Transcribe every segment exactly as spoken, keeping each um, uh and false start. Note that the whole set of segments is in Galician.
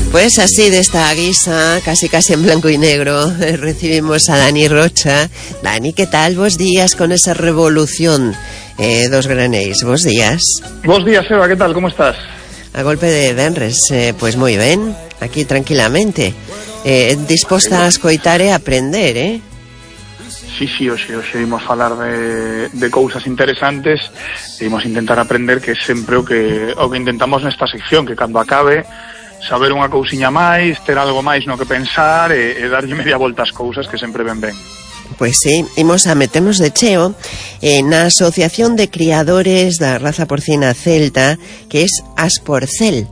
Pues así, de esta guisa, casi casi en blanco y negro, recibimos a Dani Rocha. Dani, ¿qué tal? Bos días con esa revolución eh, dos granéis. Bos días. Bos días, Eva, ¿qué tal? ¿Cómo estás? A golpe de venres, eh, pues moi ben, aquí tranquilamente, eh, disposta a escoitar e aprender, eh? Sí, sí, hoxe, hoxe imos falar de, de cousas interesantes e imos intentar aprender, que é sempre o que, o que intentamos nesta sección, que cando acabe saber unha cousiña máis, ter algo máis no que pensar e, e darlle media volta ás cousas, que sempre ven ben. Pois sí, imos a meternos de cheo eh, na Asociación de Criadores da Raza Porcina Celta, que es Asporcel.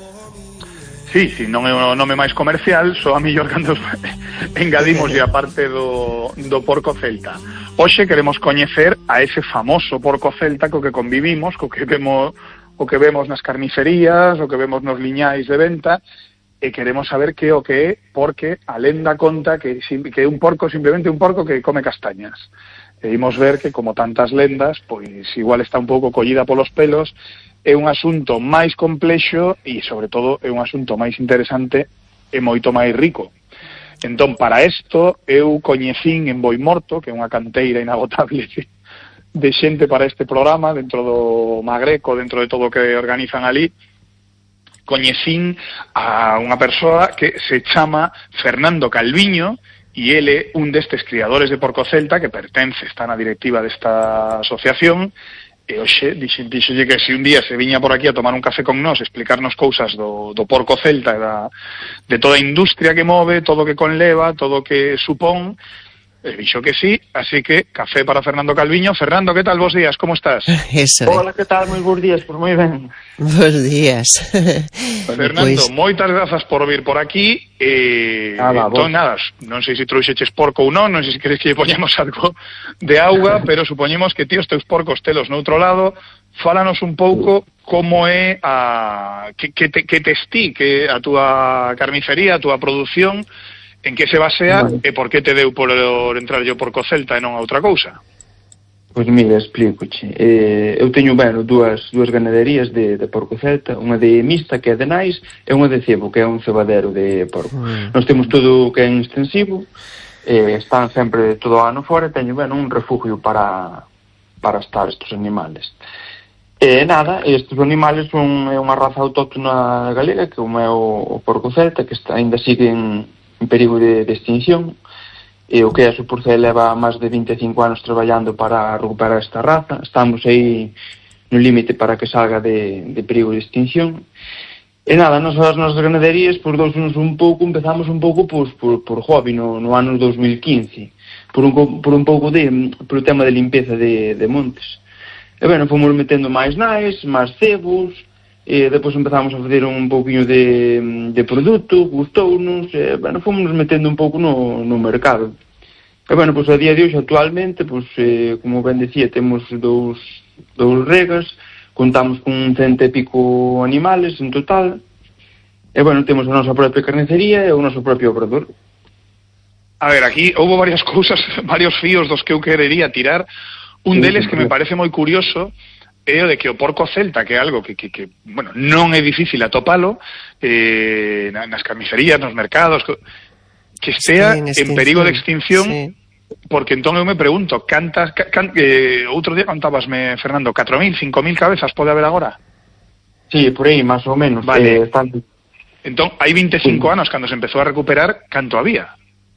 Sí, sí, non é o nome máis comercial, só a mellor cando engadimos a parte do, do porco celta. Hoxe queremos coñecer a ese famoso porco celta co que convivimos, co que vemos, o que vemos nas carnicerías, o que vemos nos liñais de venta, e queremos saber que o que é, porque a lenda conta que, que é un porco, simplemente un porco que come castañas. E imos ver que, como tantas lendas, pois igual está un pouco collida polos pelos, é un asunto máis complexo e, sobre todo, é un asunto máis interesante e moito máis rico. Entón, para isto, eu coñecín en Boimorto, que é unha canteira inagotable de xente para este programa, dentro do Magreco, dentro de todo o que organizan ali, coñecín a unha persoa que se chama Fernando Calviño, e ele un destes criadores de porco celta que pertence, está na directiva desta asociación. E hoxe dixenlle que se un día se viña por aquí a tomar un café con nós, explicarnos cousas do, do porco celta e da, de toda a industria que move, todo o que conleva, todo o que supón, e dixo que sí, así que café para Fernando Calviño. Fernando, que tal? Bos días, como estás? Eso. Hola, que tal? Moi bons días, pois moi ben. Bos días. Fernando, pues... moitas grazas por vir por aquí. E ah, va, entón, nada, non sei se trouxeches porco ou non, non sei se queres que lle poñamos algo de auga, pero supoñemos que ti os teus porcos telos no outro lado. Fálanos un pouco como é a que, que, te, que testí que a túa carnicería, a túa produción, en que se basea, vale, e por que te deu por entrar yo porco celta e non a outra cousa? Pois mira, explícoche. Eh, eu teño, bueno, dúas, dúas ganaderías de, de porco celta, unha de mixta, que é de nais, e unha de cebo, que é un cebadero de porco. Mm. Nós temos todo o que é extensivo, eh, están sempre todo o ano fora, e teño, bueno, un refugio para, para estar estes animales. E nada, estes animales son é unha raza autóctona galega, que como é o, o porco celta, que está, ainda siguen en perigo de, de extinción, e o que é a Asporcel leva máis de vinte e cinco anos traballando para recuperar esta raza. Estamos aí no límite para que salga de, de perigo de extinción. E nada, nos as nosas ganaderías, por dous anos un pouco, empezamos un pouco pues, por, por hobby no, no ano dos mil quince, por un, por un pouco de, por o tema de limpeza de, de montes. E bueno, fomos metendo máis nais, máis cebos, e depois empezamos a fazer un pouquinho de, de produto, gustounos, e, bueno, fomos metendo un pouco no, no mercado. E, bueno, pois a día de hoxe, actualmente, pois, eh, como ben decía, temos dous, dous regas, contamos con cento e pico animales en total, e, bueno, temos a nosa propia carnicería e o noso propio obrador. A ver, aquí houve varias cousas, varios fíos dos que eu querería tirar. Un deles que me parece moi curioso é o de que o porco celta, que é algo que, que, que bueno, non é difícil atopalo eh, nas carnicerías, nos mercados, que estea sí, en, en perigo de extinción, sí. Porque entón eu me pregunto, cantas, can, eh, outro día contábasme, Fernando, catro mil, cinco mil cabezas pode haber agora? Sí, por aí, máis ou menos. Vale. Eh, están... Entón, hai veinticinco sí. anos, cando se empezou a recuperar, canto había?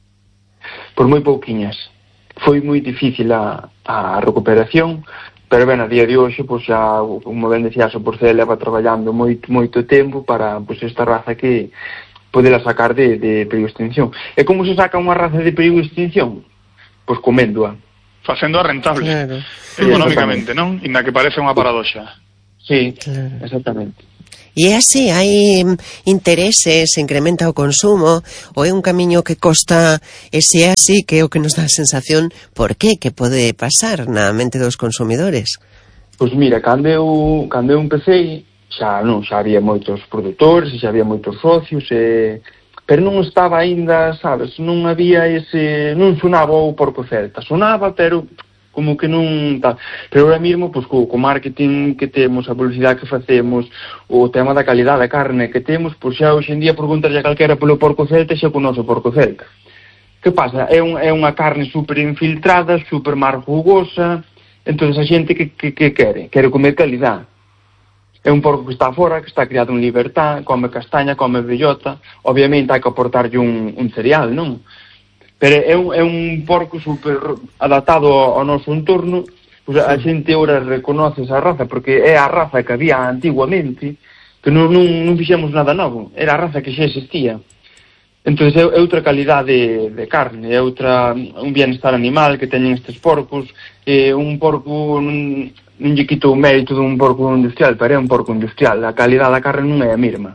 Por moi pouquiñas. Foi moi difícil a, a recuperación, pero ben, a día de hoxe, pois xa, como ben decía, a Asporcel leva traballando moito, moito tempo para, pois, esta raza que podela sacar de, de perigo de extinción. E como se saca unha raza de perigo de extinción? Pois coméndoa. Facendo a rentable, claro. Económicamente, non? Inda que parece unha paradoxa. Sí, claro. Exactamente. E é así, hai intereses, se incrementa o consumo, ou é un camiño que costa, e se é así, que é o que nos dá a sensación, por qué, que pode pasar na mente dos consumidores? Pois mira, cando eu, cando eu empecé, xa, non, xa había moitos produtores, xa había moitos socios, e... pero non estaba aínda, sabes, non había ese, non sonaba o porco celta, sonaba, pero como que non tal. Pero ahora mesmo, pois, co, co marketing que temos, a publicidade que facemos, o tema da calidade da carne que temos, pois xa hoxe en día preguntarlle a calquera polo porco celta xa con o noso porco celta. Que pasa? É, un, é unha carne super infiltrada, super mar jugosa, entón a xente que, que, que quere? Quere comer calidade. É un porco que está fora, que está criado en libertad, come castaña, come bellota, obviamente hai que aportarlle un, un cereal, non? Pero é un, é un porco super adaptado ao noso entorno, pues a xente ora reconoce esa raza, porque é a raza que había antiguamente, que non, non, non fixemos nada novo, era a raza que xa existía. Entón é, é outra calidade de, de carne, é outra, un bienestar animal que teñen estes porcos, é un porco... Non, non lle quito o mérito dun porco industrial, pero é un porco industrial, a calidade da carne non é a mesma.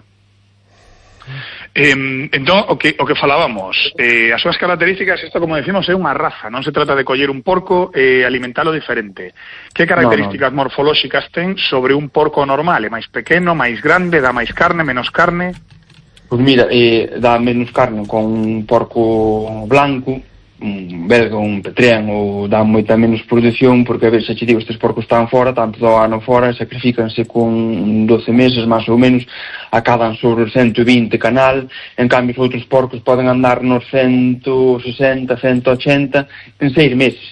Eh, entón, o que, o que falábamos, eh, as súas características, isto como decimos, é unha raza, non se trata de coller un porco e eh, alimentalo diferente. Que características no, no. morfolóxicas ten sobre un porco normal? É máis pequeno, máis grande, dá máis carne, menos carne? Pois mira, eh, dá menos carne con un porco blanco, un belga, un petrén, ou dá moita menos produción, porque a ver, xa che digo, estes porcos están fora, tanto do ano fora, sacrifícanse con doce meses, máis ou menos, acadan sobre os ciento vinte canal, en cambio os outros porcos poden andar nos ciento sesenta, ciento ochenta en seis meses.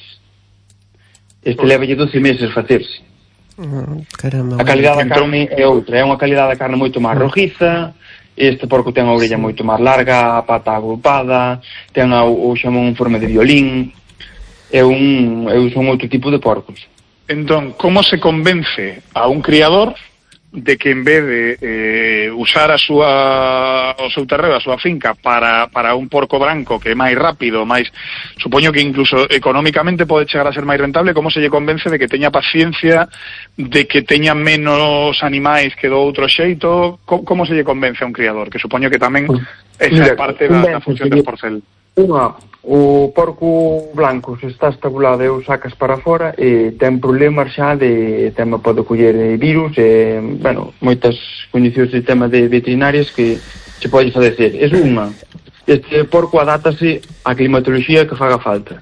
Este levalle doce meses facerse. Oh, caramba, a calidade da carne é outra, é unha calidade da carne moito máis rojiza. Este porco ten a orella moito máis larga, a pata agrupada, ten a, o xamón en forma de violín. É un, é un outro tipo de porcos. Entón, como se convence a un criador de que en vez de eh, usar a súa, o seu terreo, a súa finca para, para un porco branco que é máis rápido, máis, supoño que incluso económicamente pode chegar a ser máis rentable, como se lle convence de que teña paciencia, de que teña menos animais que do outro xeito? Como, como se lle convence a un criador? Que supoño que tamén esa é parte da, da función do porcel. Unha, o porco blanco se está estabulado e o sacas para fora e ten problemas xa de tema, pode coller virus e, bueno, moitas condicións de tema de veterinarias que se pode fadecer. É unha. Este porco adátase á climatoloxía que faga falta.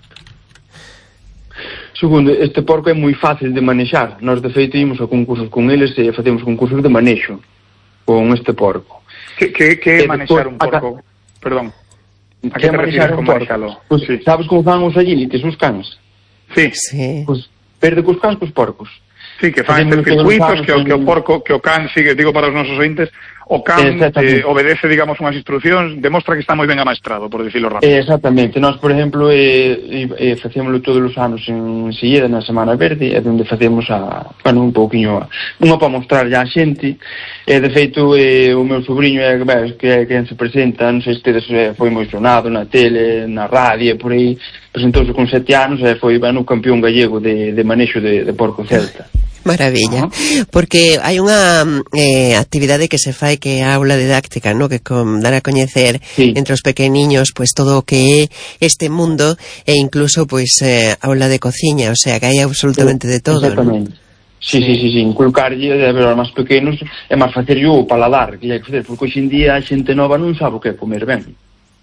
Segundo, este porco é moi fácil de manexar. Nós, de feito, ímos a concursos con eles e facemos concursos de manexo con este porco. Que, que, que é manexar un porco? Acá... Perdón. A que te refires con manexalo? Pues, sí. Sabes como fan os agilites, os cans? Sí. sí. Pues, perde cos cans cos porcos. Sí, que fan estes circuitos, que o, que o porco, que o can sigue, digo para os nosos ointes, o can eh, obedece, digamos, unhas instruccións, demostra que está moi ben amaestrado, por dicirlo rápido. Exactamente. Nós, por exemplo, eh, eh, facémoslo todos os anos en Silleda, na Semana Verde, é onde facemos a, bueno, un pouquiño, unha para mostrar ya a xente, e de feito, eh, o meu sobrinho é que, que se presenta, non sei se tedes, eh, foi moi sonado na tele, na radio, por aí, presentouse con sete anos e foi, bueno, campeón gallego de, de manexo de, de porco celta. Maravilla, porque hai unha eh, actividade que se fai que é a aula didáctica, ¿no? Que con dar a coñecer sí. entre os pequeniños pues todo o que é este mundo e incluso pues eh, aula de cociña, o sea que hai absolutamente sí, de todo, exactamente. ¿No? Sí, sí, sí, sí, inculcarlle a ver aos máis pequenos é máis facer o paladar que hai que facer, porque hoxe en día a xente nova non sabe o que é comer ben.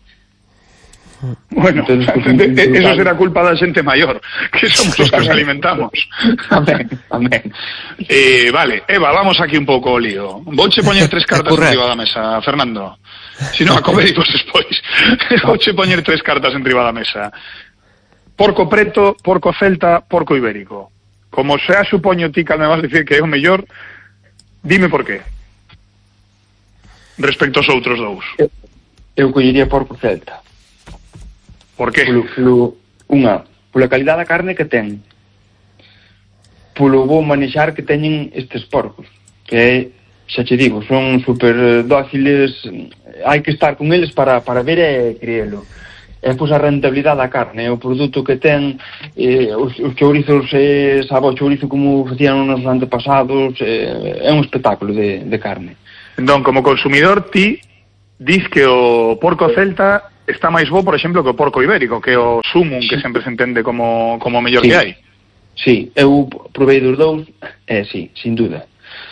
Bueno, entonces, pues, eso será culpa da xente maior, que somos os que os alimentamos. Amén, amén. Eh, vale, Eva, vamos aquí un pouco o lío. Vouche poñer tres cartas enriba da mesa, Fernando. Si non, acomedicos despois. Vouche poñer tres cartas enriba da mesa. Porco preto, porco celta, porco ibérico. Como xa supoño ti que me vas dicir que é o mellor, dime por qué. Respecto aos outros dous. Eu, eu collería porco celta. Por qué? Polo, polo, unha, pola calidad da carne que ten, polo bo manexar que teñen estes porcos, que é, xa che digo, son super dóciles, hai que estar con eles para, para ver e creelo. E pois a rentabilidade da carne, o produto que ten, eh, os, os chourizos, eh, sabe o chourizo como facían nos antepasados, eh, é un espectáculo de, de carne. Entón, como consumidor, ti dis que o porco celta está máis bo, por exemplo, que o porco ibérico, que é o sumum que sempre se entende como como mellor sí. que hai. Sí, eu provei dos dous, eh, sí, sin duda.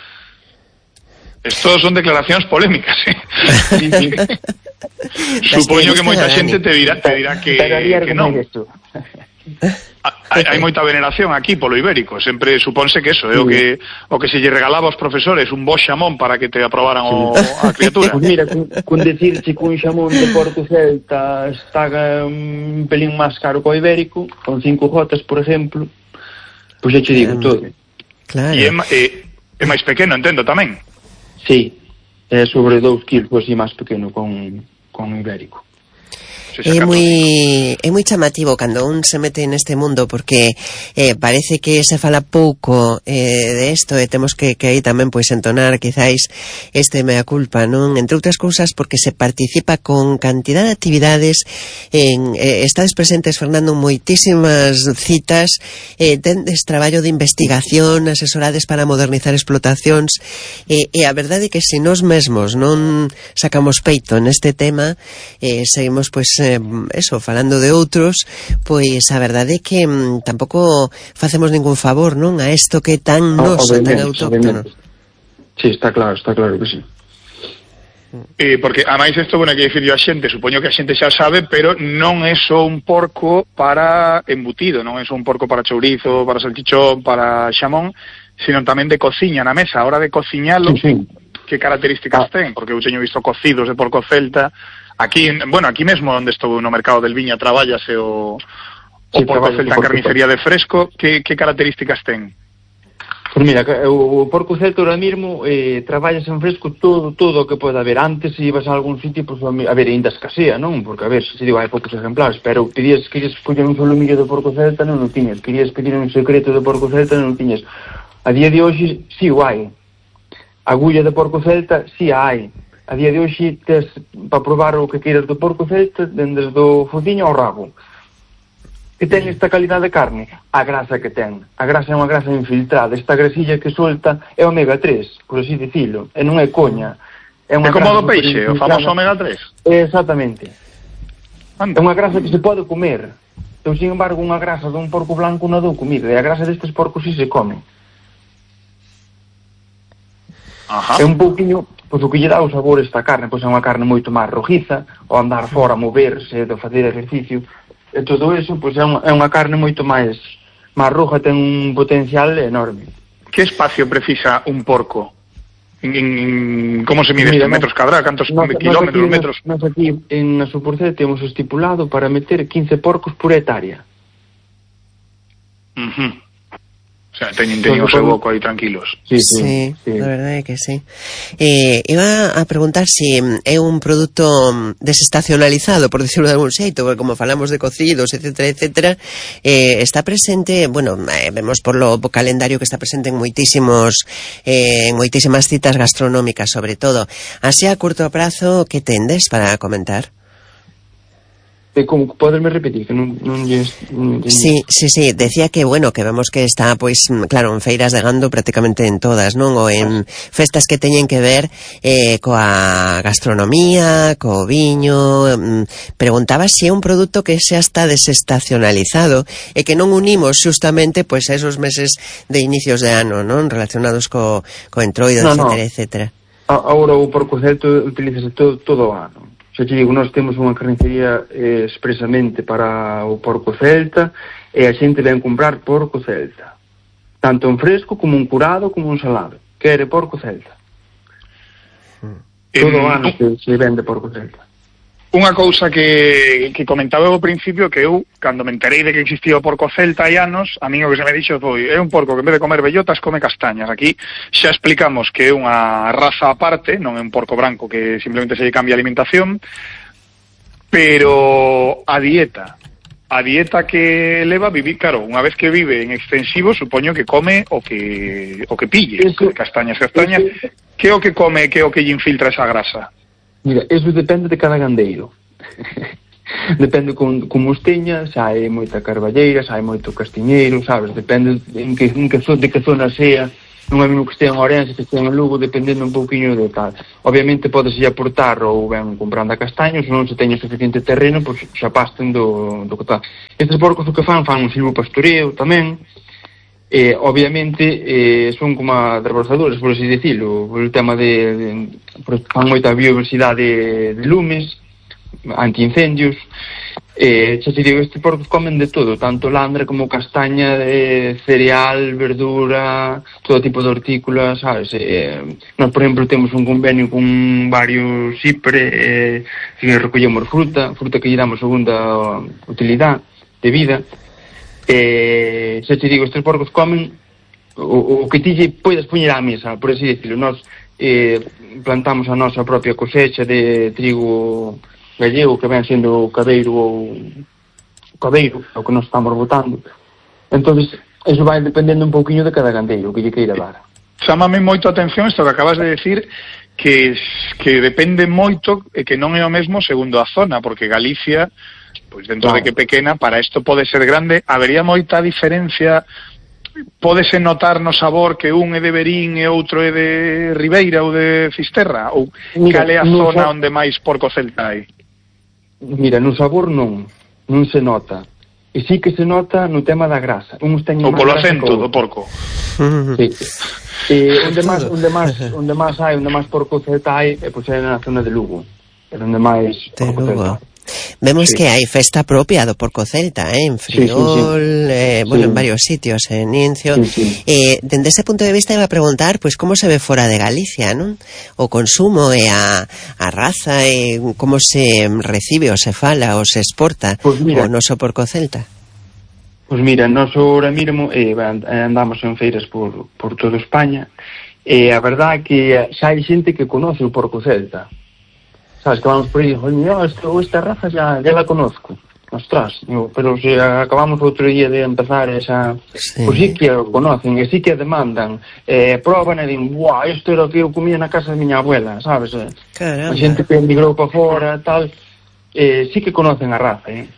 Estos son declaracións polémicas, eh? Sí, sí. Supoño que moita xente te dirá, te dirá que, que non. Hai, hai moita veneración aquí polo ibérico, sempre supónse que eso é sí. o que o que se lle regalaba aos profesores un bo xamón para que te aprobaran o, a criatura. Pues mira, con, con decirche que un xamón de Porco Celta está un pelín máis caro que o ibérico, con cinco gotas, por exemplo, pois pues xa che digo um, todo. Claro. E é, é, é máis pequeno, entendo, tamén? Sí, é sobre dous kilos, así máis pequeno con, con o ibérico. É moi, é moi chamativo cando un se mete neste mundo porque eh, parece que se fala pouco eh, de isto e temos que, que aí tamén pois entonar quizáis este mea culpa, non? Entre outras cousas porque se participa con cantidad de actividades en, eh, estades presentes, Fernando, en moitísimas citas, eh, tendes traballo de investigación, asesorades para modernizar explotacións e, e a verdade é que se nós mesmos non sacamos peito neste tema eh, seguimos pois eso, falando de outros, pois a verdade é que mm, tampouco facemos ningún favor, non? A isto que é tan noso, tan autóctono. Sí, está claro, está claro que sí. Eh, porque, ademais, isto, bueno, que dicir a xente, supoño que a xente xa sabe, pero non é só un porco para embutido, non é só un porco para chourizo, para salchichón, para xamón, sino tamén de cociña na mesa. A hora de cociñalo, sí, sí. Que características ah. ten? Porque eu teño visto cocidos de porco celta. Aquí, bueno, aquí mesmo onde estou no mercado del Viña traballase o, o sí, porco celta en carnicería de fresco, que, que características ten? Pois mira, o, o porco celta ahora mesmo eh, traballas en fresco todo todo o que pode haber. Antes, se ibas a algún sitio, pues, a ver, ainda escasea, non? Porque, a ver, se digo, hai poucos exemplares, pero pedías, querías coller un solomillo de porco celta, non o tiñas. Querías pedir un secreto de porco celta, non o tiñas. A día de hoxe, si o hai. Agulla de porco celta, si a hai. A día de hoxe tes para probar o que queiras do porco celta, desde do fociño ao rabo. Que ten esta calidade de carne? A grasa que ten. A grasa é unha grasa infiltrada. Esta grasilla que solta é omega tres, por así dicilo. E non é coña. É, unha é como do peixe, o famoso omega tres. Exactamente. Anda. É unha grasa que se pode comer. Então, sin embargo, unha grasa dun porco blanco non dou comida. E a grasa destes porcos si se come. Ajá. É un pouquiño... Pois o que lle dá o sabor esta carne, pois é unha carne moito máis rojiza, ao andar fora, moverse, de facer exercicio, e todo eso, pois é unha, é unha carne moito máis máis roja, ten un potencial enorme. Que espacio precisa un porco? En, en, como se mide este metros cadrados? Cantos no, kilómetros, aquí, metros? Nós aquí en a Suporcel temos estipulado para meter quince porcos por hectárea. Mhm. O sea, teñen, teñen o seu boco aí tranquilos. Sí, sí, sí, sí, la verdade é que sí. Eh, iba a preguntar se si é un produto desestacionalizado, por decirlo de algún xeito, porque como falamos de cocidos, etcétera, etcétera, eh, está presente, bueno, eh, vemos por lo calendario que está presente en moitísimos, eh, en moitísimas citas gastronómicas, sobre todo. Así a curto prazo, que tendes para comentar? Como poderme repetir que non, non lles, non lles... Sí, sí, sí, decía que bueno, que vemos que está pois claro, en feiras de gando prácticamente en todas, non? Ou en festas que teñen que ver eh, coa gastronomía, co viño. Preguntaba se é un produto que xa está desestacionalizado e que non unimos justamente pois a esos meses de inicios de ano, non? Relacionados co, co entroido, no, etcétera, no. etcétera. Agora o porco celta utilízase todo, todo o ano. Xa te digo, nós temos unha carnicería eh, expresamente para o porco celta e a xente ven comprar porco celta. Tanto en fresco como en curado como en salado. Quere porco celta. Mm. Todo o ano que se vende porco celta. Unha cousa que, que comentaba ao principio, que eu, cando me enterei de que existía o porco celta hai anos, a mí o que se me dixo foi, é un porco que en vez de comer bellotas come castañas. Aquí xa explicamos que é unha raza aparte, non é un porco branco que simplemente se lle cambia a alimentación, pero a dieta, a dieta que leva vivir, claro, unha vez que vive en extensivo, supoño que come o que o que pille, eso, castañas, castañas, eso, que é o que come, que é o que lle infiltra esa grasa? Mira, eso depende de cada gandeiro. Depende con, como os teña, xa hai moita carballeira, xa hai moito castiñeiro, sabes? Depende en que, en que, de que zona sea. Non é mesmo que estea en Ourense, que estea en Lugo, dependendo un pouquinho de tal. Obviamente podes aportar ou ben comprando a castaños, se non se teña suficiente terreno, pois xa pasten do, do que tal. Estes porcos o que fan, fan un silvopastoreo tamén. Eh, obviamente eh, son como desbrozadores, por así decirlo, por el tema de, de fan moita biodiversidade de, de lumes, antiincendios, Eh, xa te digo, estes porcos comen de todo, tanto landra como castaña, de cereal, verdura, todo tipo de hortícolas, sabes? Eh, nós, por exemplo, temos un convenio con varios Cipre, eh, que recollemos fruta, fruta que lle damos segunda utilidade de vida. Eh, xa te digo, estes porcos comen o, o que ti lle podes poñer á mesa, por así decirlo. Nós eh, plantamos a nosa propia cosecha de trigo gallego, que ven sendo o cabeiro ou o cabeiro, o que nos estamos botando. Entonces, eso vai dependendo un pouquiño de cada gandeiro, o que lle queira dar. Chámame moito a atención isto que acabas de decir, que que depende moito e que non é o mesmo segundo a zona, porque Galicia, pois dentro claro. de que pequena, para isto pode ser grande, habería moita diferencia, pódese notar no sabor que un é de Verín e outro é de Ribeira ou de Fisterra, ou Mira, cal é a no zona sa... onde máis porco celta hai? Mira, no sabor non, non se nota. E sí que se nota no tema da grasa. Uns teñen ou polo grasa acento do porco. Sí. E onde máis, onde máis, onde máis hai, onde máis porco celta hai, é pois é na zona de Lugo. É onde máis porco celta. Vemos sí. que hai festa propia do porco celta, eh? En Friol, sí, sí, sí. Eh, bueno, sí. en varios sitios, en Incio. Sí, sí. Eh, dende ese punto de vista iba a preguntar, pues, como se ve fora de Galicia, non? O consumo e a, a raza, e como se recibe, ou se fala, ou se exporta pues mira, o noso porco celta. Pois pues mira, nós ahora mesmo eh, andamos en feiras por, por toda España, e a verdade é que xa hai xente que conoce o porco celta. Sabes, que vamos por aí, oye, esta, esta raza ya, ya la conozco. Ostras, digo, pero se acabamos outro día de empezar esa... Sí. Pues sí que o conocen, e sí que demandan. Eh, proban e din, buah, isto era o que eu comía na casa de miña abuela, sabes? Caramba. A xente que emigrou para fora, tal, eh, sí que conocen a raza, eh.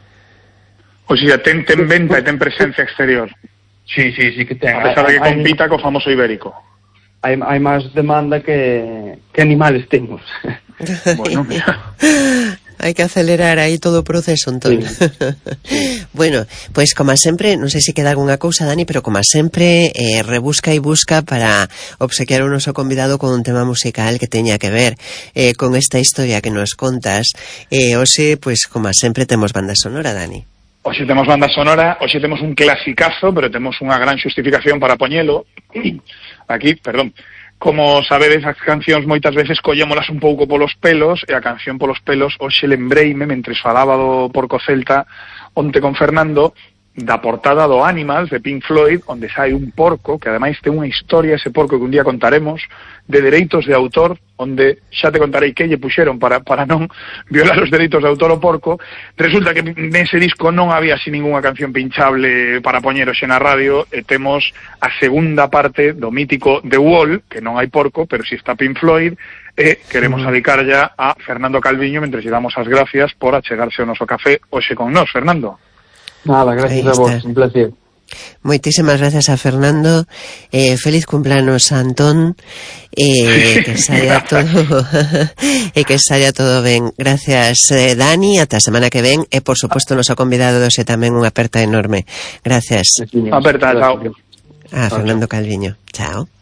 O sea, ten, ten venta e ten presencia exterior. Sí, sí, sí que ten. A pesar de que compita co famoso ibérico. Hai, hai máis demanda que, que animales temos. Bueno, mira. Hai que acelerar aí todo o proceso, entón. Sí. Bueno, pois, pues, como sempre, non sei se queda algunha cousa, Dani, pero como sempre, eh, rebusca e busca para obsequiar o noso convidado con un tema musical que teña que ver eh, con esta historia que nos contas. Eh, hoxe, pois, pues, como sempre, temos banda sonora, Dani. Hoxe temos banda sonora, hoxe temos un clasicazo, pero temos unha gran xustificación para poñelo. Aquí, perdón. Como sabedes, as cancións moitas veces collémolas un pouco polos pelos, e a canción polos pelos hoxe lembreime, mentres falaba do porco celta onte con Fernando, da portada do Animals de Pink Floyd, onde sai un porco, que ademais ten unha historia, ese porco que un día contaremos, de dereitos de autor, onde xa te contarei que lle puxeron para, para non violar os dereitos de autor o porco. Resulta que nese disco non había así ninguna canción pinchable para poñer hoxe na radio, e temos a segunda parte do mítico The Wall, que non hai porco, pero si está Pink Floyd, e queremos dedicar ya a Fernando Calviño, mentre lle damos as gracias por achegarse ao noso café hoxe con nós, Fernando. Nada, gracias a vos, un placer. Moitísimas gracias a Fernando, eh, feliz cumpleanos a Antón, eh, que saia todo e que saia todo ben. Gracias, eh, Dani, ata a semana que ven, e por suposto noso convidado doxe tamén unha aperta enorme. Gracias. Aperta, chao. A Fernando Calviño. Chao.